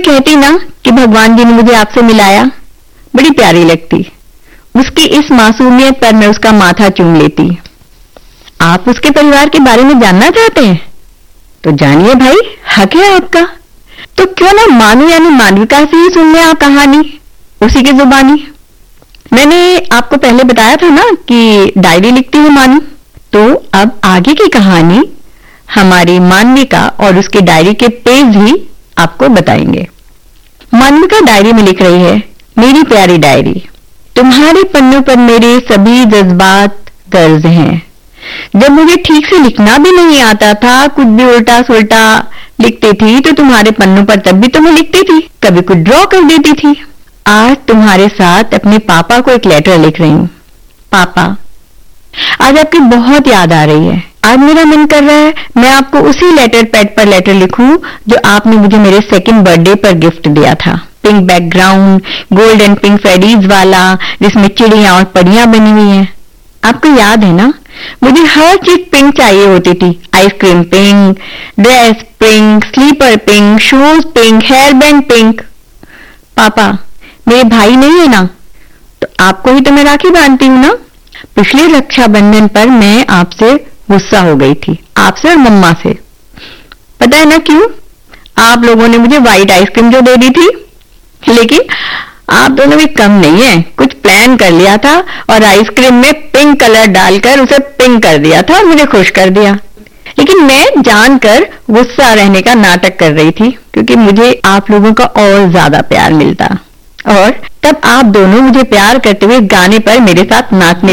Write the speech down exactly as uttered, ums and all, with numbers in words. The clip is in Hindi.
कहती ना कि भगवान जी ने मुझे आपसे मिलाया, बड़ी प्यारी लगती। उसकी इस मासूमियत पर मैं उसका माथा चूम लेती। आप उसके परिवार के बारे में जानना चाहते हैं? तो जानिए भाई, हक है आपका। तो क्यों ना मानू यानी मालविका से ही सुन ले आप कहानी, उसी की जुबानी। मैंने आपको पहले बताया था ना कि डायरी लिखती है मानू, तो अब आगे की कहानी हमारी मानविका और उसकी डायरी के पेज ही आपको बताएंगे। मानविका डायरी में लिख रही है, मेरी प्यारी डायरी, तुम्हारे पन्नों पर मेरे सभी जज्बात दर्ज हैं। जब मुझे ठीक से लिखना भी नहीं आता था, कुछ भी उल्टा सुल्टा लिखती थी, तो तुम्हारे पन्नों पर तब भी तो मैं लिखती थी, कभी कुछ ड्रॉ कर देती थी। आज तुम्हारे साथ अपने पापा को एक लेटर लिख रही हूँ। पापा, आज आपकी बहुत याद आ रही है। आज मेरा मन कर रहा है मैं आपको उसी लेटर पैड पर लेटर लिखूं जो आपने मुझे मेरे सेकंड बर्थडे पर गिफ्ट दिया था। Pink background, gold and pink fairies वाला, जिसमें चिड़िया और परियां बनी हुई हैं। आपको याद है ना, मुझे हर चीज पिंक चाहिए होती थी। Ice cream pink, dress pink, sleeper pink, shoes pink, hair band pink. पापा, मेरे भाई नहीं है ना, तो आपको ही तो मैं राखी बांधती हूँ ना। पिछले रक्षाबंधन पर मैं आपसे गुस्सा हो गई थी, आपसे और मम्मा से। पता है ना क्यों? आप लोगों ने मुझे व्हाइट आइसक्रीम जो दे दी थी, लेकिन आप दोनों भी कम नहीं है, कुछ प्लान कर लिया था और आइसक्रीम में पिंक कलर डालकर उसे पिंक कर दिया था और मुझे खुश कर दिया। लेकिन मैं जानकर गुस्सा रहने का नाटक कर रही थी, क्योंकि मुझे आप लोगों का और ज्यादा प्यार मिलता। और तब आप दोनों मुझे प्यार करते हुए गाने पर मेरे साथ नाचने